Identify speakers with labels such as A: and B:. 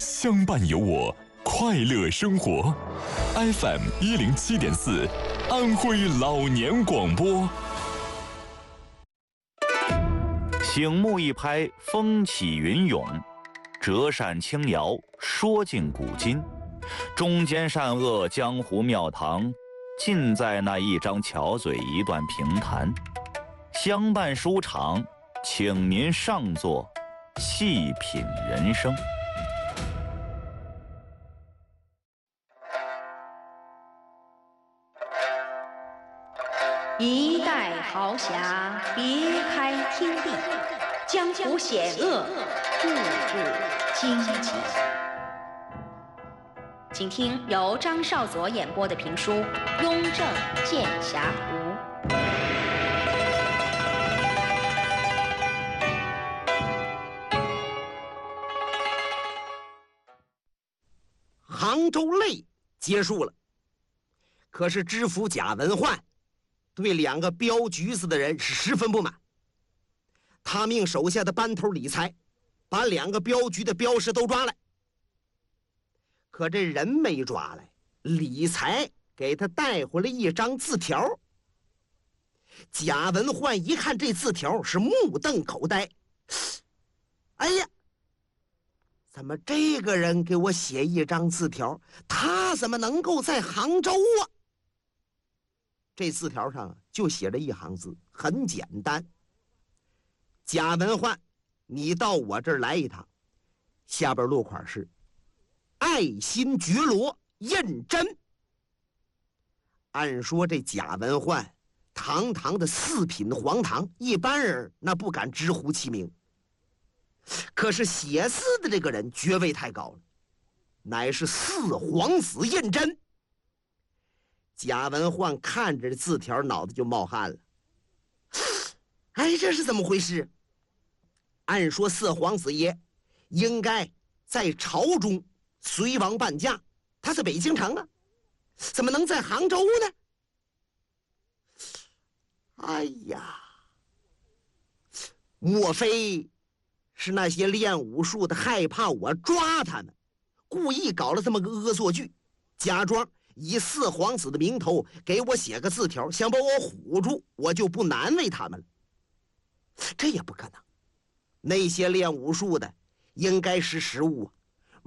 A: 相伴有我，快乐生活。FM107.4，安徽老年广播。
B: 醒目一拍，风起云涌；折扇轻摇，说尽古今。中间善恶，江湖庙堂，尽在那一张巧嘴，一段评弹。相伴书场，请您上座，细品人生。
C: 一代豪侠，别开天地，江湖险恶，步步荆棘。请听由张少佐演播的评书《雍正剑侠图》。
D: 杭州擂结束了，可是知府贾文焕对两个镖局子的人是十分不满。他命手下的班头李才把两个镖局的镖师都抓来，可这人没抓来，李才给他带回来一张字条。贾文焕一看这字条是目瞪口呆，哎呀，怎么这个人给我写一张字条，他怎么能够在杭州啊？这字条上就写着一行字，很简单：贾文焕，你到我这儿来一趟，下边落款是爱新觉罗胤禛。按说这贾文焕堂堂的四品黄堂，一般人那不敢直呼其名。可是写字的这个人爵位太高了，乃是四皇子胤禛。贾文焕看着这字条，脑袋就冒汗了。哎，这是怎么回事？按说四皇子爷应该在朝中随王伴驾，他在北京城啊，怎么能在杭州呢？哎呀，莫非是那些练武术的害怕我抓他们，故意搞了这么个恶作剧，假装以四皇子的名头给我写个字条，想把我唬住，我就不难为他们了。这也不可能，那些练武术的应该识时务啊，